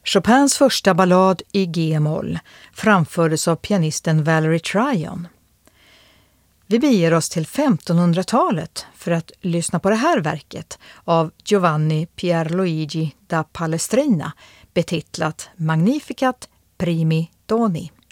Chopins första ballad i G-moll framfördes av pianisten Valerie Tryon. Vi beger oss till 1500-talet för att lyssna på det här verket av Giovanni Pierluigi da Palestrina betitlat Magnificat Primi Doni.